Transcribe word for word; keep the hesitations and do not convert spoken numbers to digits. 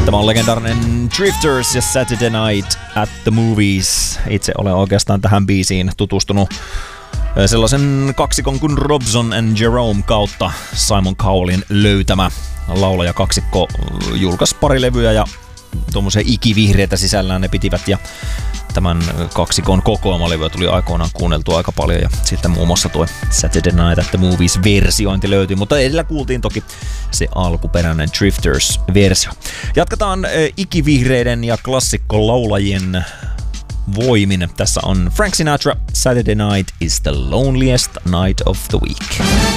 Tämä on legendaarinen Drifters ja Saturday Night at the Movies. Itse olen oikeastaan tähän biisiin tutustunut sellaisen kaksikon kuin Robson and Jerome kautta. Simon Cowellin löytämä laulaja kaksikko julkaisi pari levyä ja tuommoisia ikivihreitä sisällään ne pitivät ja tämän kaksikon kokoelmalevyä tuli aikoinaan kuunneltua aika paljon ja sitten muun muassa tuo Saturday Night at the Movies -versiointi löytyi, mutta edellä kuultiin toki se alkuperäinen Drifters-versio. Jatketaan ikivihreiden ja klassikko-laulajien voimin. Tässä on Frank Sinatra, Saturday Night is the loneliest night of the week.